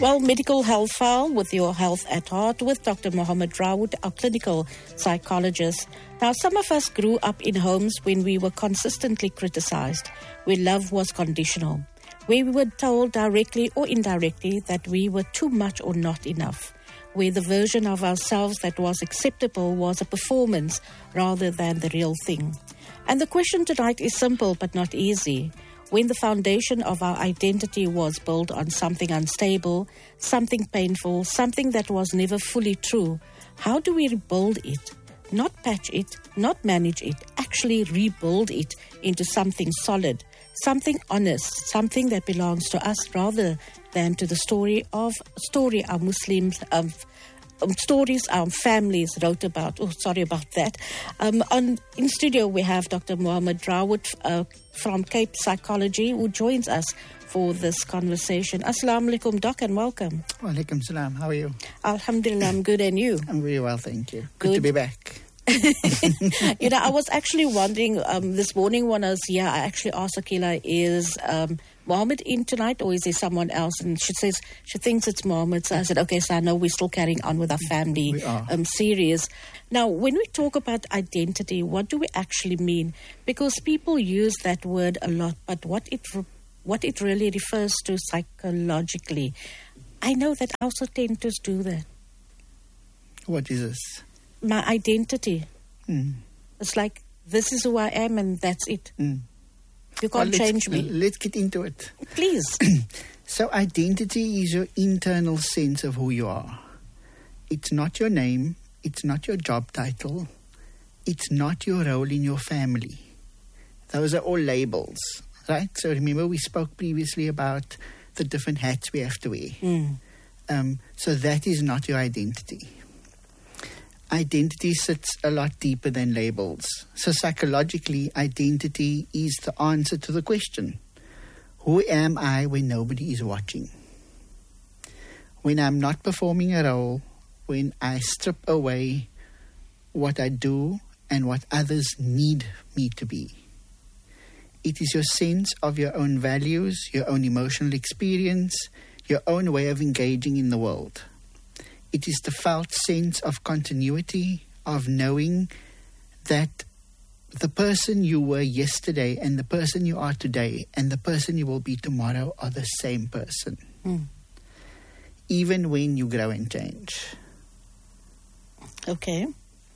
Well, Medical Health File with your health at heart with Dr. Mohammed Rawood, our clinical psychologist. Now, some of us grew up in homes when we were consistently criticized, where love was conditional, where we were told directly or indirectly that we were too much or not enough, where the version of ourselves that was acceptable was a performance rather than the real thing. And the question tonight is simple but not easy. When the foundation of our identity was built on something unstable, something painful, something that was never fully true, how do we rebuild it? Not patch it, not manage it, actually rebuild it into something solid, something honest, something that belongs to us rather than to the story our Muslims, stories our families wrote about. Oh, sorry about that. In studio, we have Dr. Mohammed Rawood from Cape Psychology, who joins us for this conversation. Assalamu alaikum, Doc, and welcome. Wa alaikum salam. How are you? Alhamdulillah, I'm good, and you? I'm very well, thank you. Good to be back. I was actually wondering this morning when I was here, I actually asked Akila, is Mohammed in tonight or is there someone else? And she says she thinks it's Mohammed. So I said, okay, so I know we're still carrying on with our family series. Now, when we talk about identity, what do we actually mean? Because people use that word a lot, but what it really refers to psychologically, I know that I also tend to do that. What is this? My identity. It's like, this is who I am and that's it. You can't change me. Let's get into it. Please. So identity is your internal sense of who you are. It's not your name. It's not your job title. It's not your role in your family. Those are all labels, right? So remember we spoke previously about the different hats we have to wear. So that is not your identity. Identity sits a lot deeper than labels. So psychologically, identity is the answer to the question, who am I when nobody is watching? When I'm not performing a role, when I strip away what I do and what others need me to be. It is your sense of your own values, your own emotional experience, your own way of engaging in the world. It is the felt sense of continuity, of knowing that the person you were yesterday and the person you are today and the person you will be tomorrow are the same person. Even when you grow and change. Okay.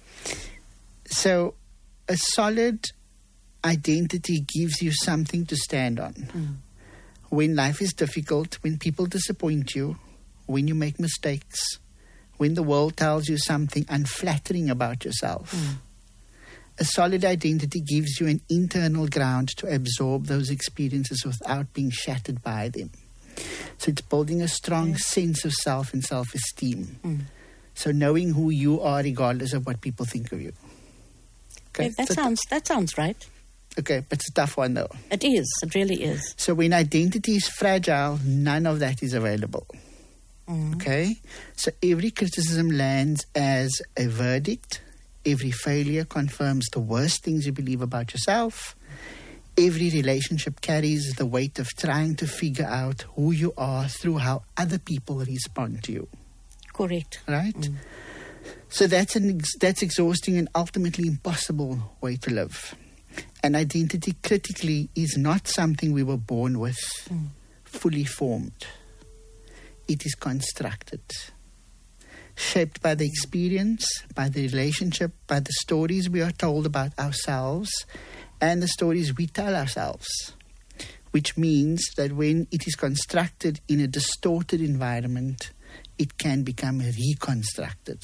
So a solid identity gives you something to stand on. When life is difficult, when people disappoint you, when you make mistakes, when the world tells you something unflattering about yourself. A solid identity gives you an internal ground to absorb those experiences without being shattered by them. So it's building a strong sense of self and self-esteem. So knowing who you are regardless of what people think of you. Okay, that sounds right. Okay, but it's a tough one though. It is. It really is. So when identity is fragile, none of that is available. Okay? So every criticism lands as a verdict. Every failure confirms the worst things you believe about yourself. Every relationship carries the weight of trying to figure out who you are through how other people respond to you. Correct. Right? So that's exhausting and ultimately impossible way to live. And identity critically is not something we were born with, fully formed. It is constructed, shaped by the experience, by the relationship, by the stories we are told about ourselves and the stories we tell ourselves, which means that when it is constructed in a distorted environment, it can become reconstructed.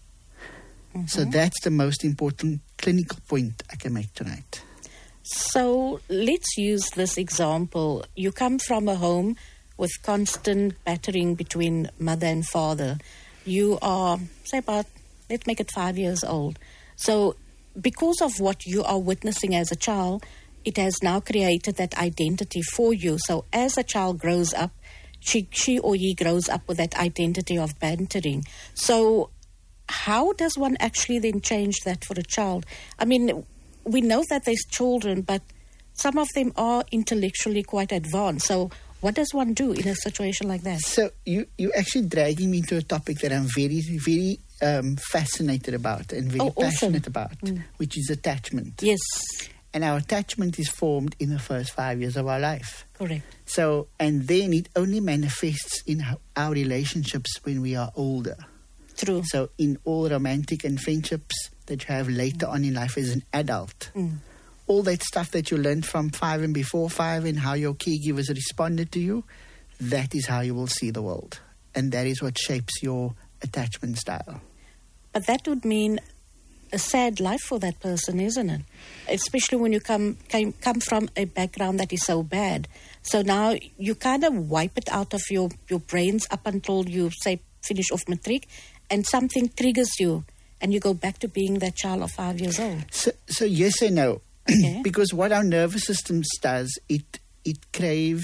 So that's the most important clinical point I can make tonight. So let's use this example. You come from a home with constant battering between mother and father. You are, say about, let's make it 5 years old. So because of what you are witnessing as a child, it has now created that identity for you. So as a child grows up, she or he grows up with that identity of bantering. So how does one actually then change that for a child? I mean, we know that there's children, but some of them are intellectually quite advanced. So What does one do in a situation like that? So you actually dragging me into a topic that I'm very, very fascinated about and very passionate about, which is attachment. Yes. And our attachment is formed in the first 5 years of our life. Correct. So, and then it only manifests in our relationships when we are older. True. So in all romantic and friendships that you have later on in life as an adult, all that stuff that you learned from 5 and before 5 and how your caregivers responded to you, that is how you will see the world. And that is what shapes your attachment style. But that would mean a sad life for that person, isn't it? Especially when you come from a background that is so bad. So now you kind of wipe it out of your brains up until you, say, finish off matric, and something triggers you, and you go back to being that child of 5 years old. So yes and no. Okay. Because what our nervous system does, it craves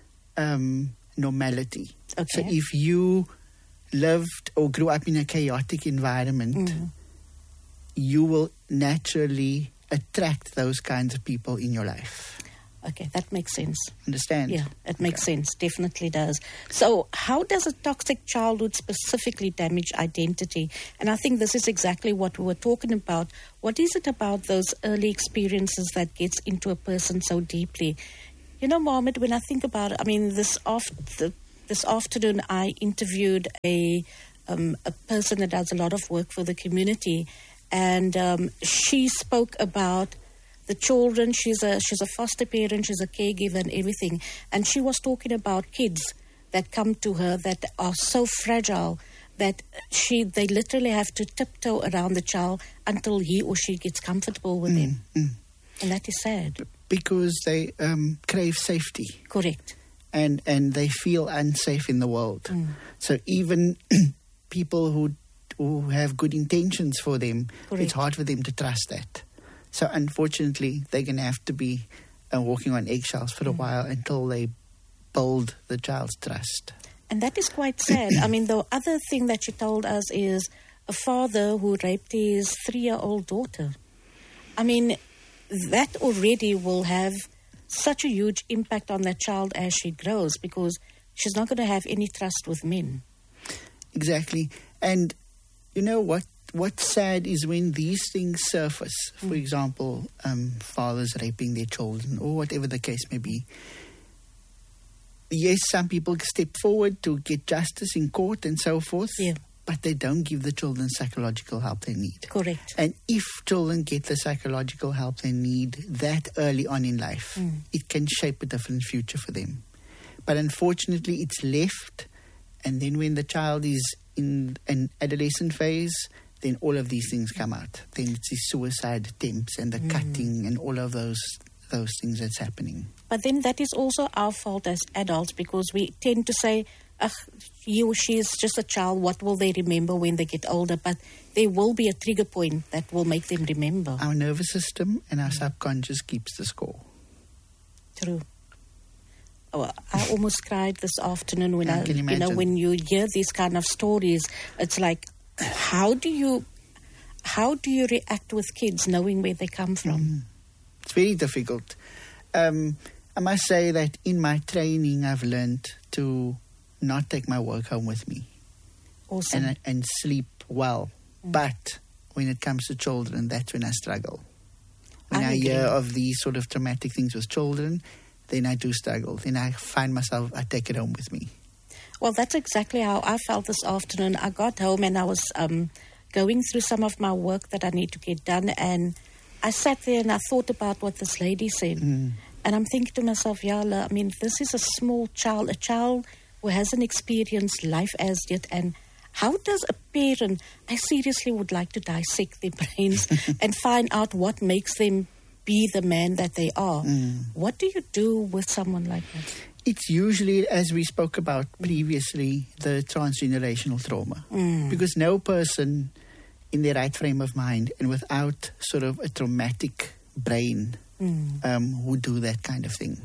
normality. Okay. So if you lived or grew up in a chaotic environment, you will naturally attract those kinds of people in your life. Okay, that makes sense. Understand? Yeah, it makes sense. Definitely does. So how does a toxic childhood specifically damage identity? And I think this is exactly what we were talking about. What is it about those early experiences that gets into a person so deeply? You know, Mohammed, when I think about it, I mean, this afternoon I interviewed a person that does a lot of work for the community, and she spoke about the children. She's a foster parent, she's a caregiver and everything. And she was talking about kids that come to her that are so fragile that they literally have to tiptoe around the child until he or she gets comfortable with them. And that is sad. Because they crave safety. Correct. And they feel unsafe in the world. So even people who have good intentions for them, Correct. It's hard for them to trust that. So unfortunately, they're going to have to be walking on eggshells for a while until they build the child's trust. And that is quite sad. I mean, the other thing that she told us is a father who raped his 3-year-old daughter. I mean, that already will have such a huge impact on that child as she grows, because she's not going to have any trust with men. Exactly. And you know what's sad is when these things surface, for example, fathers raping their children or whatever the case may be. Yes, some people step forward to get justice in court and so forth, but they don't give the children psychological help they need. Correct. And if children get the psychological help they need that early on in life, it can shape a different future for them. But unfortunately, it's left, and then when the child is in an adolescent phase, then all of these things come out. Then it's the suicide attempts and the cutting and all of those things that's happening. But then that is also our fault as adults, because we tend to say, he or she is just a child, what will they remember when they get older? But there will be a trigger point that will make them remember. Our nervous system and our subconscious keeps the score. True. Oh, I almost cried this afternoon when when you hear these kind of stories. It's like, how do you react with kids knowing where they come from? It's very difficult. I must say that in my training, I've learned to not take my work home with me. Awesome. And sleep well. But when it comes to children, that's when I struggle. When I hear of these sort of traumatic things with children, then I do struggle. Then I find myself, I take it home with me. Well, that's exactly how I felt this afternoon. I got home and I was going through some of my work that I need to get done, and I sat there and I thought about what this lady said. And I'm thinking to myself, Yala, I mean, this is a small child, a child who hasn't experienced life as yet. And how does a parent, I seriously would like to dissect their brains and find out what makes them be the man that they are. What do you do with someone like that? It's usually, as we spoke about previously, the transgenerational trauma. Because no person in their right frame of mind and without sort of a traumatic brain would do that kind of thing.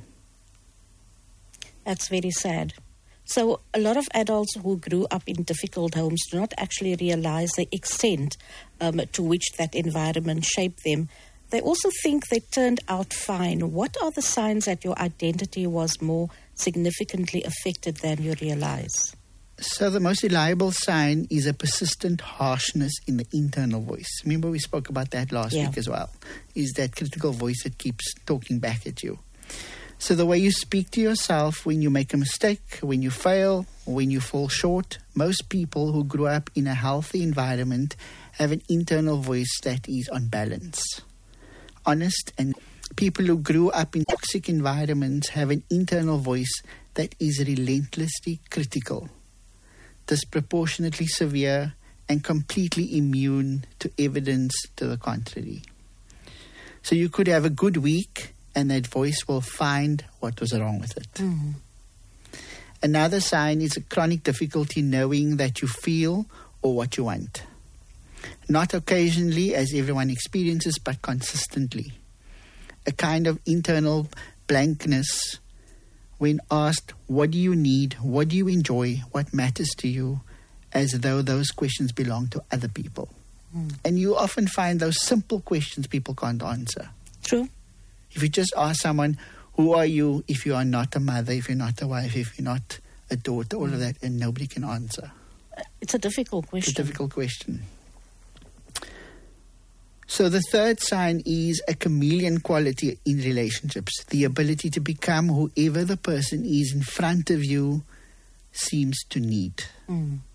That's very sad. So a lot of adults who grew up in difficult homes do not actually realize the extent to which that environment shaped them. They also think they turned out fine. What are the signs that your identity was more significantly affected than you realize? So the most reliable sign is a persistent harshness in the internal voice. Remember we spoke about that last week as well. Is that critical voice that keeps talking back at you. So the way you speak to yourself when you make a mistake, when you fail, when you fall short, most people who grew up in a healthy environment have an internal voice that is on balance, honest, and people who grew up in toxic environments have an internal voice that is relentlessly critical, disproportionately severe, and completely immune to evidence to the contrary. So you could have a good week and that voice will find what was wrong with it. Mm-hmm. Another sign is a chronic difficulty knowing that you feel or what you want. Not occasionally, as everyone experiences, but consistently. A kind of internal blankness when asked, what do you need, what do you enjoy, what matters to you, as though those questions belong to other people. And you often find those simple questions people can't answer. True. If you just ask someone, who are you if you are not a mother, if you're not a wife, if you're not a daughter, all of that, and nobody can answer. It's a difficult question. It's a difficult question. So the third sign is a chameleon quality in relationships, the ability to become whoever the person is in front of you seems to need.